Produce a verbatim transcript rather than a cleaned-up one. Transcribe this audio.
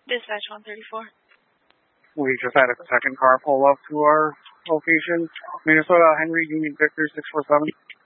Dispatch one thirty-four. We just had a second car pull up to our location. Minnesota Henry Union Victor six four seven.